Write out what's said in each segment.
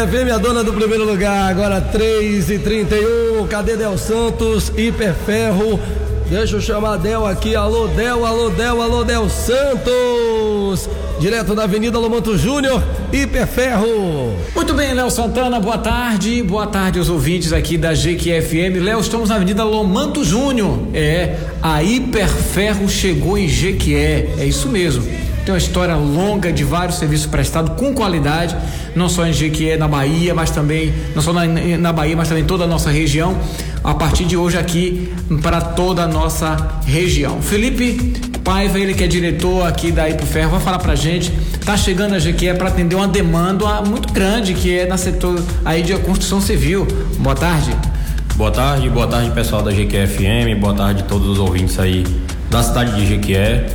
FM, a dona do primeiro lugar, agora 3h31, cadê Del Santos, Hiperferro, deixa eu chamar a Del aqui, alô Del Santos, direto da Avenida Lomanto Júnior, Hiperferro. Muito bem, Léo Santana, boa tarde aos ouvintes aqui da GQFM. Léo, estamos na Avenida Lomanto Júnior, a Hiperferro chegou em Jequié, é isso mesmo. Tem uma história longa de vários serviços prestados com qualidade, não só em Jequié, na Bahia, mas também, não só na Bahia, mas também toda a nossa região, a partir de hoje aqui para toda a nossa região. Felipe Paiva, ele que é diretor aqui da Hiperferro, vai falar pra gente, tá chegando a Jequié para atender uma demanda muito grande que é na setor aí de construção civil. Boa tarde. Boa tarde pessoal da GQFM, boa tarde a todos os ouvintes aí da cidade de Jequié.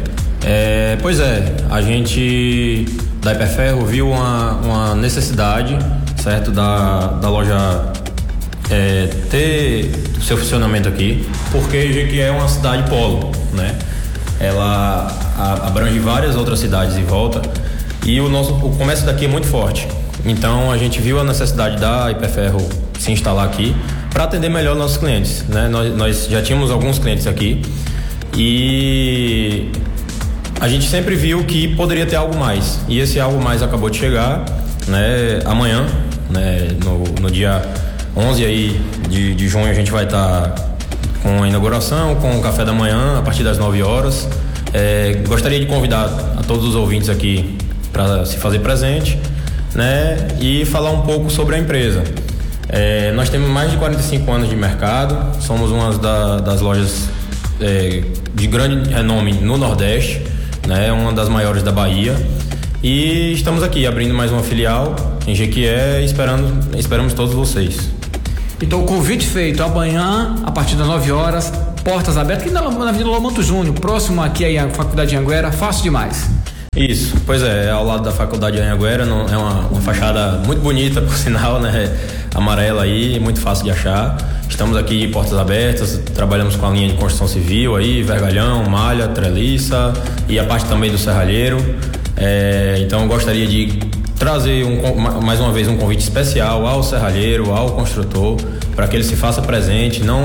A gente da Hiperferro viu uma necessidade, certo, da loja ter o seu funcionamento aqui, porque Jequié é uma cidade polo, né? Ela abrange várias outras cidades em volta e o comércio daqui é muito forte. Então a gente viu a necessidade da Hiperferro se instalar aqui para atender melhor nossos clientes, né? Nós já tínhamos alguns clientes aqui e a gente sempre viu que poderia ter algo mais, e esse algo mais acabou de chegar, né? Amanhã, né? No dia 11 aí de junho a gente vai estar com a inauguração, com o café da manhã a partir das 9 horas. Gostaria de convidar a todos os ouvintes aqui para se fazer presente, né? E falar um pouco sobre a empresa. Nós temos mais de 45 anos de mercado, somos uma das lojas de grande renome no Nordeste, né? Uma das maiores da Bahia, e estamos aqui abrindo mais uma filial em Jequié, esperamos todos vocês. Então o convite feito amanhã a partir das 9 horas, portas abertas aqui na Avenida Lomanto Júnior, próximo aqui aí à Faculdade de Anhanguera, fácil demais. Isso, pois é ao lado da Faculdade de Anhanguera, é uma fachada muito bonita, por sinal, né? Amarela aí, muito fácil de achar. Estamos aqui de portas abertas, trabalhamos com a linha de construção civil aí, vergalhão, malha, treliça e a parte também do serralheiro. Então eu gostaria de trazer mais uma vez um convite especial ao serralheiro, ao construtor, para que ele se faça presente, não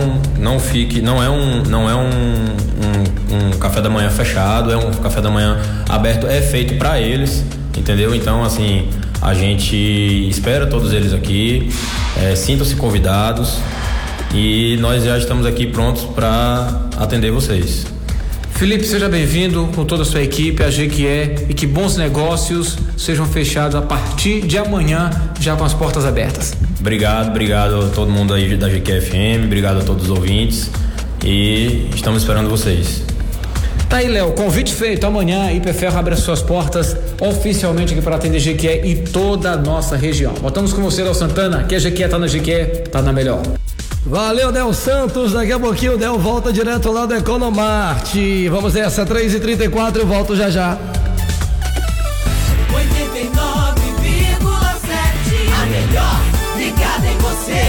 é um café da manhã fechado, é um café da manhã aberto, é feito para eles, entendeu? Então assim, a gente espera todos eles aqui, sintam-se convidados e nós já estamos aqui prontos para atender vocês. Felipe, seja bem-vindo com toda a sua equipe, a Jequié, e que bons negócios sejam fechados a partir de amanhã, já com as portas abertas. Obrigado a todo mundo aí da GQFM, obrigado a todos os ouvintes e estamos esperando vocês. Tá aí, Léo, convite feito, amanhã a Hiperferro abre as suas portas oficialmente aqui para atender Jequié e toda a nossa região. Voltamos com você, Léo Santana, que a Jequié tá na Jequié, tá na melhor. Valeu, Del Santos, daqui a pouquinho o Del volta direto lá do Economart. Vamos nessa, 3h34, eu volto já. 89,7, a melhor ligada em você,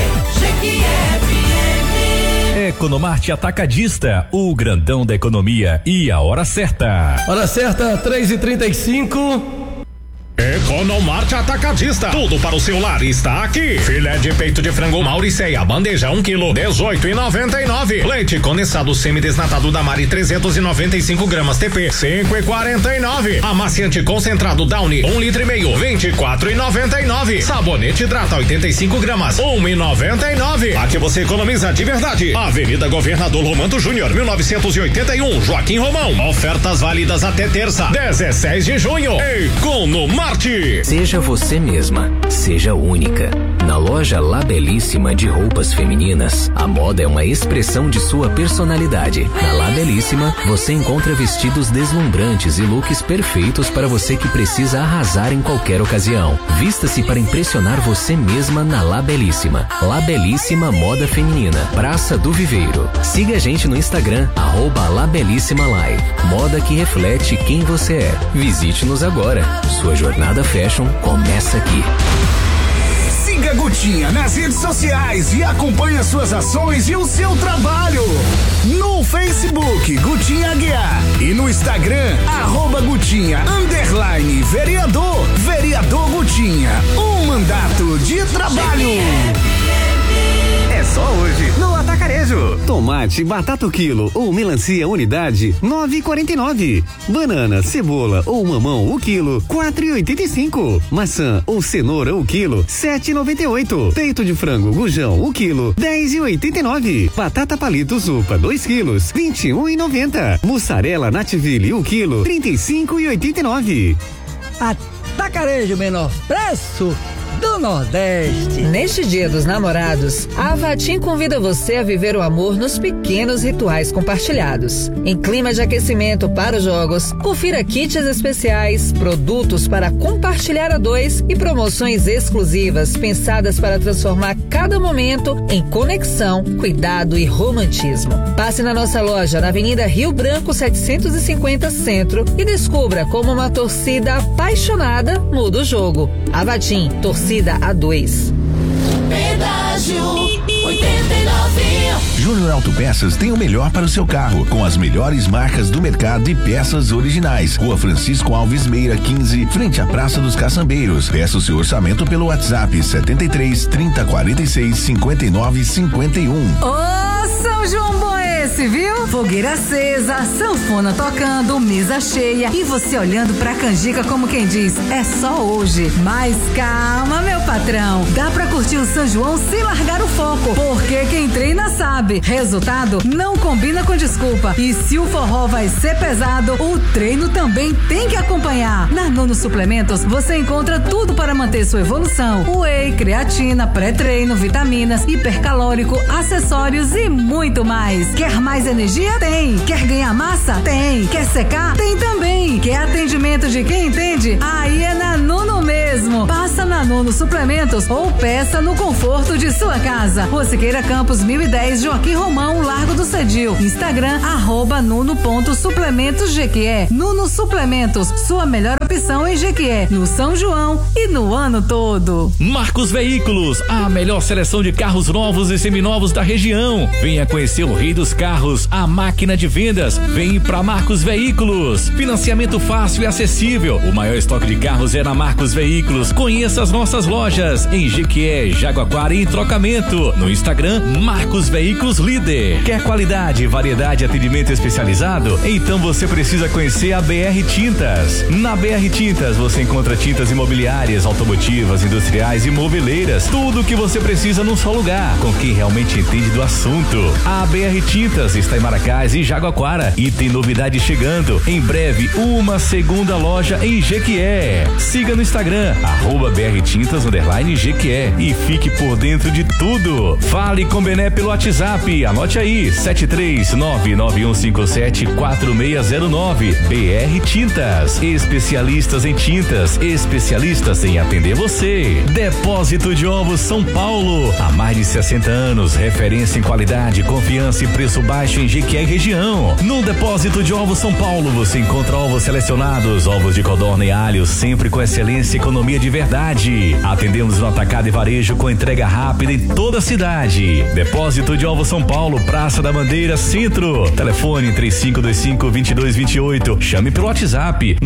GQFM. Economart Atacadista, o grandão da economia, e a hora certa. Hora certa, 3h35. Economart Atacadista, tudo para o seu lar está aqui. Filé de peito de frango Mauricéia, bandeja 1 kg, 18,99. Leite condensado semidesnatado da Mari 395 gramas TP, 5,49. Amaciante concentrado Downy 1,5 litro, 24,99. Sabonete hidrata 85 gramas, 1,99. Aqui você economiza de verdade. Avenida Governador Lomanto Júnior, 1981, Joaquim Romão. Ofertas válidas até terça, 16 de junho. Economart. Seja você mesma, seja única. Na loja La Belíssima de roupas femininas, a moda é uma expressão de sua personalidade. Na La Belíssima, você encontra vestidos deslumbrantes e looks perfeitos para você que precisa arrasar em qualquer ocasião. Vista-se para impressionar você mesma na La Belíssima. La Belíssima Moda Feminina, Praça do Viveiro. Siga a gente no Instagram, @LaBelíssimaLive. Moda que reflete quem você é. Visite-nos agora. Sua jornada fashion começa aqui. Siga a Gutinha nas redes sociais e acompanhe as suas ações e o seu trabalho. No Facebook, Gutinha Aguiar. E no Instagram, @Gutinha_vereador. Vereador Gutinha. Um mandato de trabalho. É só hoje no Atacarejo. Tomate, batata quilo ou melancia unidade 9,49. Banana, cebola ou mamão o quilo 4,85. Maçã ou cenoura o quilo 7,98. Peito de frango gujão o quilo 10,89. Batata palito zupa 2 quilos 21,90. Mussarela nativille o quilo 35,89. Atacarejo, menor preço do Nordeste. Neste Dia dos Namorados, a Avatim convida você a viver o amor nos pequenos rituais compartilhados. Em clima de aquecimento para os jogos, confira kits especiais, produtos para compartilhar a dois e promoções exclusivas pensadas para transformar cada momento em conexão, cuidado e romantismo. Passe na nossa loja na Avenida Rio Branco 750 Centro e descubra como uma torcida apaixonada muda o jogo. Avatim, torcida A2. Pedágio 89. Júnior Autopeças tem o melhor para o seu carro, com as melhores marcas do mercado e peças originais. Rua Francisco Alves Meira 15, frente à Praça dos Caçambeiros. Peça o seu orçamento pelo WhatsApp 73 30 46 59 51. Ô, São João bom esse, viu? Fogueira acesa, sanfona tocando, mesa cheia e você olhando pra canjica como quem diz, é só hoje. Mas calma, meu patrão, dá pra curtir o São João sem largar o foco, porque quem treina sabe, resultado não combina com desculpa. E se o forró vai ser pesado, o treino também tem que acompanhar. Na Nuno Suplementos você encontra tudo para manter sua evolução: whey, creatina, pré-treino, vitaminas, hipercalórico, acessórios e muito mais. Quer mais energia? Tem. Quer ganhar massa? Tem. Quer secar? Tem também. Quer atendimento de quem entende? Aí é na Nuno mesmo. Passa na Nuno Suplementos ou peça no conforto de sua casa. Rossiqueira Campos 1010, Joaquim Romão, Largo do Cedil. Instagram @nuno.suplementosGQE. Nuno Suplementos, sua melhor opção em Jequié, no São João e no ano todo. Marcos Veículos, a melhor seleção de carros novos e seminovos da região. Venha conhecer o rei dos carros, a máquina de vendas. Vem pra Marcos Veículos. Financiamento fácil e acessível. O maior estoque de carros é na Marcos Veículos. Conheça as nossas lojas em Jequié, Jaguaquara e em Trocamento. No Instagram, Marcos Veículos Líder. Quer qualidade, variedade e atendimento especializado? Então você precisa conhecer a BR Tintas. Na BR Tintas você encontra tintas imobiliárias, automotivas, industriais e mobileiras. Tudo o que você precisa num só lugar, com quem realmente entende do assunto. A BR Tintas está em Maracás e Jaguaquara e tem novidade chegando. Em breve, uma segunda loja em Jequié. Siga no Instagram, @BRTintas_Jequié e fique por dentro de tudo. Fale com Bené pelo WhatsApp, anote aí, 73991574609. BR Tintas, especialistas em tintas, especialistas em atender você. Depósito de Ovos São Paulo, há mais de 60 anos, referência em qualidade, confiança e preço baixo em Jequié e região. No Depósito de Ovos São Paulo você encontra ovos selecionados, ovos de codorna e alho, sempre com excelência e economia de verdade. Atendemos no atacado e varejo com entrega rápida em toda a cidade. Depósito de Ovos São Paulo, Praça da Bandeira, Centro. Telefone 3525-2228. Chame pelo WhatsApp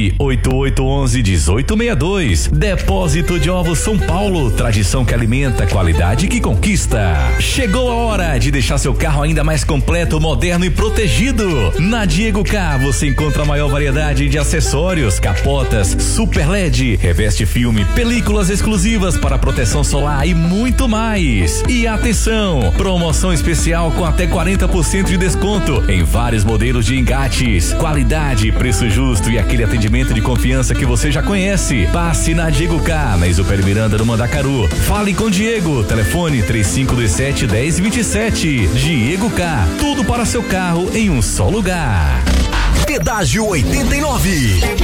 98811-1862. Depósito de Ovos São Paulo, tradição que alimenta, qualidade que conquista. Chegou a hora de deixar seu carro ainda mais completo, moderno e protegido. Na Diego K você encontra a maior variedade de acessórios, capotas, super LED, reveste filme, películas exclusivas para proteção solar e muito mais. E atenção, promoção especial com até 40% de desconto em vários modelos de engates. Qualidade, preço justo e aquele atendimento de confiança que você já conhece. Passe na Diego K, na Isuperi Miranda no Mandacaru. Fale com Diego, telefone 3527-1027. Diego K, tudo para seu carro em um só lugar. Pedágio 89.